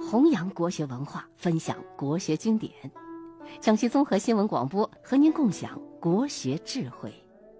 弘扬国学文化，分享国学经典。江西综合新闻广播和您共享国学智慧。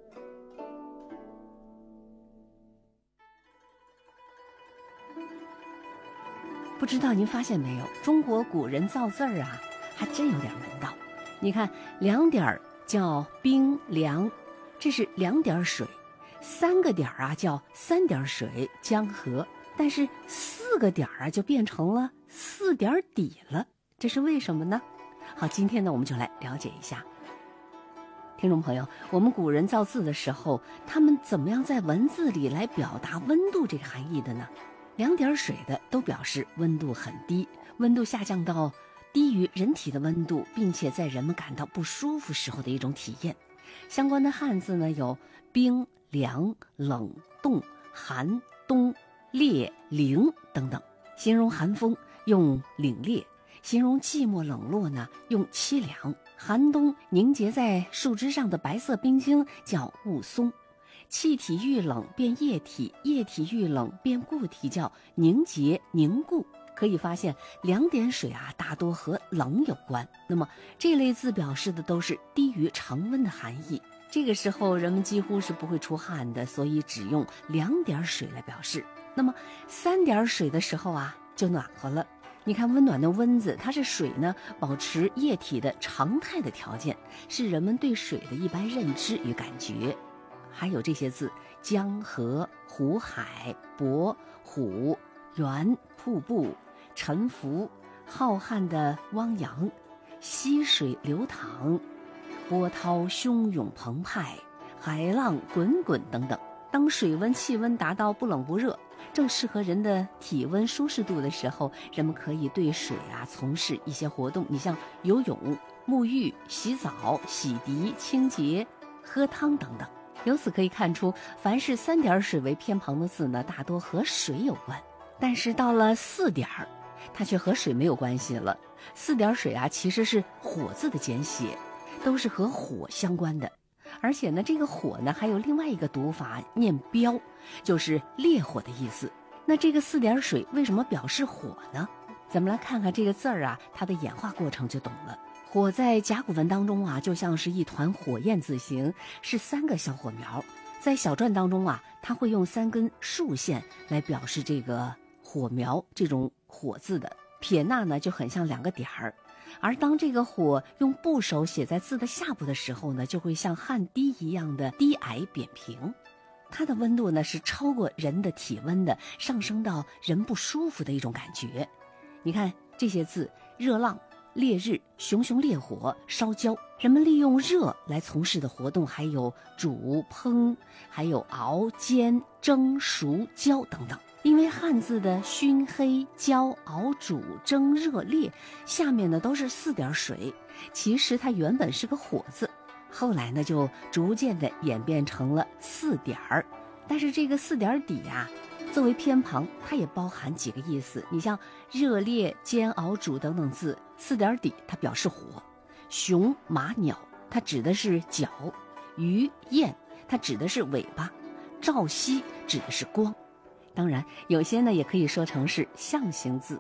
不知道您发现没有，中国古人造字儿啊，还真有点门道。你看，2点叫冰凉，这是2点水；3个点啊叫3点水江河，但是4个点啊就变成了4点底了，这是为什么呢？好，今天呢我们就来了解一下。听众朋友，我们古人造字的时候，他们怎么样在文字里来表达温度这个含义的呢？2点水的都表示温度很低，温度下降到低于人体的温度，并且在人们感到不舒服时候的一种体验。相关的汉字呢有冰、凉、冷、冻、寒、冬、冽、凌等等。形容寒风用凛冽，形容寂寞冷落呢用凄凉。寒冬凝结在树枝上的白色冰晶叫雾凇。气体遇冷变液体，液体遇冷变固体，叫凝结凝固。可以发现2点水啊大多和冷有关，那么这类字表示的都是低于常温的含义。这个时候人们几乎是不会出汗的，所以只用2点水来表示。那么3点水的时候啊就暖和了。你看温暖的温字，它是水呢保持液体的常态的条件，是人们对水的一般认知与感觉。还有这些字：江河、湖海、渤、虎、源、瀑布、沉浮、浩瀚的汪洋、溪水流淌、波涛汹涌澎湃、海浪滚滚等等。当水温气温达到不冷不热，正适合人的体温舒适度的时候，人们可以对水啊从事一些活动，你像游泳、沐浴、洗澡、洗涤、清洁、喝汤等等。由此可以看出，凡是3点水为偏旁的字呢，大多和水有关。但是到了4点，它却和水没有关系了。4点水啊，其实是火字的简写，都是和火相关的。而且呢，这个火呢，还有另外一个读法，念标，就是烈火的意思。那这个4点水为什么表示火呢？咱们来看看这个字儿啊，它的演化过程就懂了。火在甲骨文当中啊，就像是一团火焰字形，是3个小火苗。在小篆当中啊，它会用3根竖线来表示这个火苗这种火字的。撇捺呢就很像2个点儿。而当这个火用部首写在字的下部的时候呢，就会像汗滴一样的低矮扁平。它的温度呢是超过人的体温的，上升到人不舒服的一种感觉。你看这些字：热浪、烈日、熊熊烈火、烧焦。人们利用热来从事的活动还有煮、烹，还有熬、煎、蒸、熟、焦等等。因为汉字的熏、黑、焦、熬、煮、蒸、热、烈下面呢都是4点水，其实它原本是个火字，后来呢就逐渐的演变成了4点。但是这个4点底啊，作为偏旁，它也包含几个意思。你像热烈、煎熬、煮等等字，4点底它表示火；熊、马、鸟它指的是角；鱼、雁它指的是尾巴；照夕指的是光。当然有些呢也可以说成是象形字。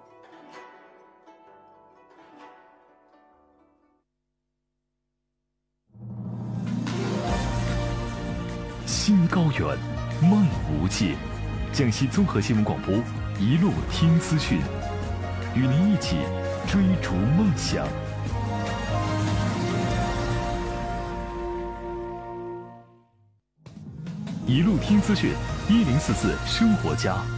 心高远，梦无界。江西综合新闻广播，一路听资讯，与您一起追逐梦想。一路听资讯，1044生活家。